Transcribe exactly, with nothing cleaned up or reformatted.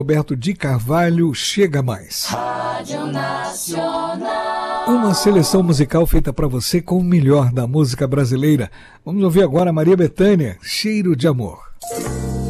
Roberto de Carvalho, Chega Mais. Rádio Nacional. Uma seleção musical feita para você com o melhor da música brasileira. Vamos ouvir agora Maria Bethânia, Cheiro de Amor.